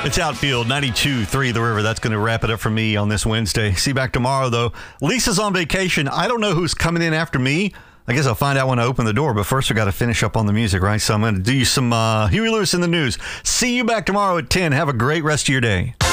It's Outfield 92.3 The River. That's going to wrap it up for me on this Wednesday. See you back tomorrow, though. Lisa's on vacation. I don't know who's coming in after me. I guess I'll find out when I open the door, but first we got to finish up on the music, right? So I'm going to do you some Huey Lewis in the news. See you back tomorrow at 10. Have a great rest of your day.